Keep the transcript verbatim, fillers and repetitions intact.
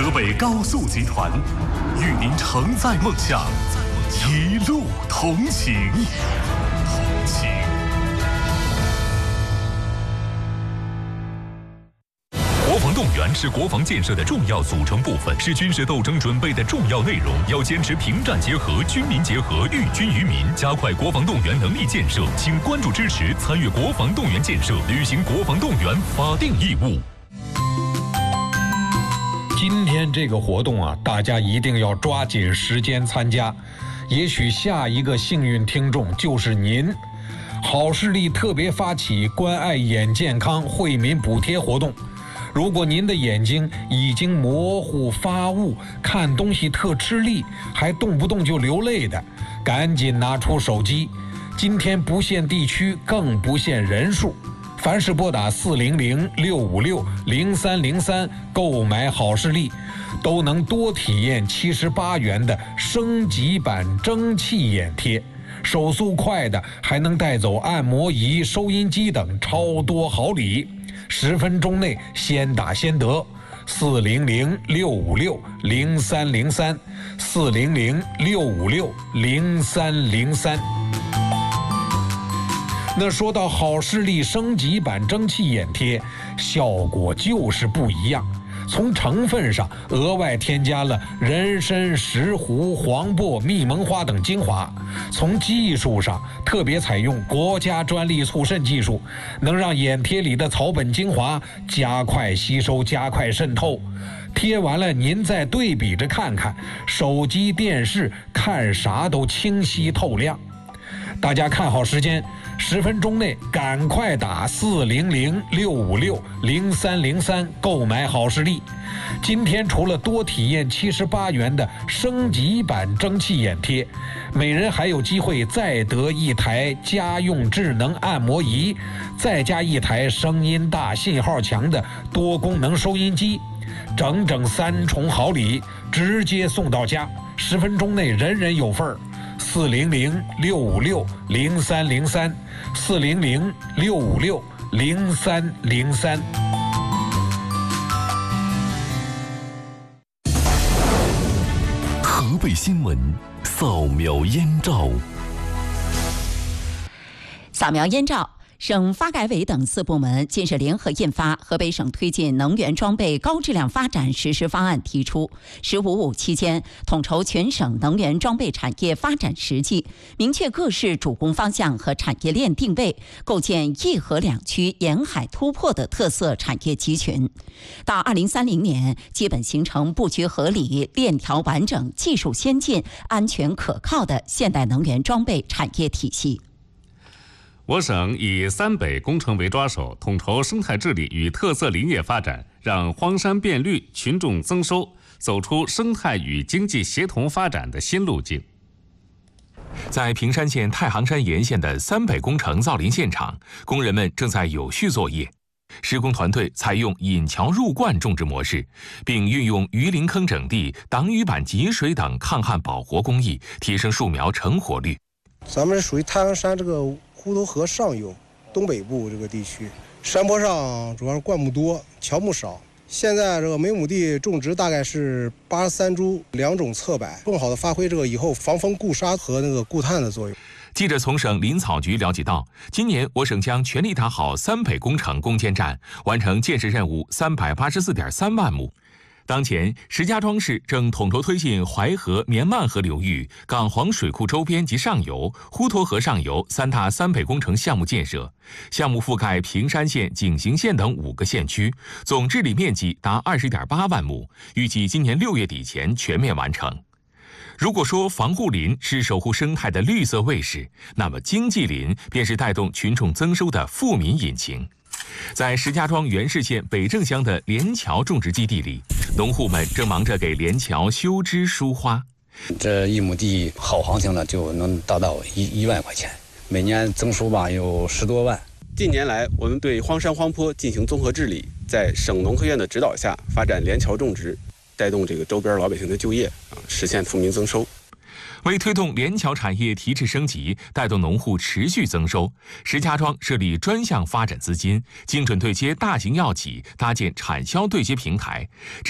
河北高速集团与您承载梦想，一路同行。同行。国防动员是国防建设的重要组成部分，是军事斗争准备的重要内容。要坚持平战结合、军民结合、寓军于民，加快国防动员能力建设。请关注支持，参与国防动员建设，履行国防动员法定义务。 今天这个活动啊，大家一定要抓紧时间参加，也许下一个幸运听众就是您。好视力特别发起关爱眼健康惠民补贴活动，如果您的眼睛已经模糊发雾，看东西特吃力，还动不动就流泪的，赶紧拿出手机。今天不限地区，更不限人数，凡是拨打四零零六五六零三零三购买好视力，都能多体验七十八元的升级版蒸汽眼贴，手速快的还能带走按摩仪、收音机等超多好礼，十分钟内先打先得。四零零六五六零三零三，四零零六五六零三零三。那说到好视力升级版蒸汽眼贴，效果就是不一样。从成分上额外添加了人参、石斛、黄柏、蜜蒙花等精华；从技术上特别采用国家专利促渗技术，能让眼贴里的草本精华加快吸收、加快渗透。贴完了您再对比着看看，手机、电视看啥都清晰透亮。大家看好时间，十分钟内赶快打四零零六五六零三零三购买好视力。今天除了多体验七十八元的升级版蒸汽眼贴，每人还有机会再得一台家用智能按摩仪，再加一台声音大、信号强的多功能收音机，整整三重好礼，直接送到家，十分钟内人人有份儿。四零零六五六零三零三，四零零六五六零三零三。 河北新闻扫描烟照， 扫描烟照。省发改委等四部门近日联合印发《河北省推进能源装备高质量发展实施方案》，提出“十五五”期间统筹全省能源装备产业发展实际，明确各市主攻方向和产业链定位，构建一河两区沿海突破的特色产业集群。到二零三零年，基本形成布局合理、链条完整、技术先进、安全可靠的现代能源装备产业体系。 我省以三北工程为抓手，统筹生态治理与特色林业发展，让荒山变绿、群众增收，走出生态与经济协同发展的新路径。 在平山县太行山沿线的三北工程造林现场，工人们正在有序作业。施工团队采用引桥入灌种植模式，并运用鱼鳞坑整地、挡雨板集水等抗旱保活工艺，提升树苗成活率。 咱们是属于太行山这个滹沱河上游东北部这个地区，山坡上主要是灌木多，乔木少。现在这个每亩地种植大概是八十三株两种侧柏，更好的发挥这个以后防风固沙和那个固碳的作用。 记者从省林草局了解到，今年我省将全力打好三北工程攻坚战，完成建设任务三百八十四点三万亩。当前，石家庄市正统筹推进淮河、绵漫河流域、港黄水库周边及上游、滹沱河上游三大三北工程项目建设，项目覆盖平山县、景行县等五个县区，总治理面积达二十点八万亩，预计今年六月底前全面完成。如果说防护林是守护生态的绿色卫士，那么经济林便是带动群众增收的富民引擎。在石家庄元市县北正乡的连桥种植基地里，农户们正忙着给连桥修枝疏花。 这一亩地好行情了，就能达到一一万块钱，每年增收吧有十多万。 近年来，我们对荒山荒坡进行综合治理，在省农科院的指导下，发展连桥种植，带动这个周边老百姓的就业啊，实现富民增收。 为推动连桥产业提质升级，带动农户持续增收，石家庄设立专项发展资金，精准对接大型药企，搭建产销对接平台。